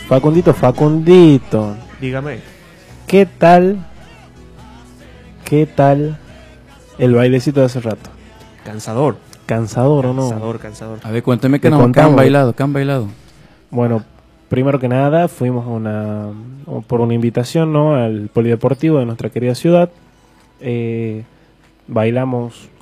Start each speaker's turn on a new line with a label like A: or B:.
A: Facundito.
B: Dígame.
A: ¿Qué tal el bailecito de hace rato?
B: Cansador.
A: ¿Cansador o no?
B: Cansador.
C: A ver, cuénteme
A: Te
C: que
A: contamos.
C: han bailado, que han bailado.
A: Bueno, primero que nada fuimos por una invitación, ¿no?, al polideportivo de nuestra querida ciudad. Bailamos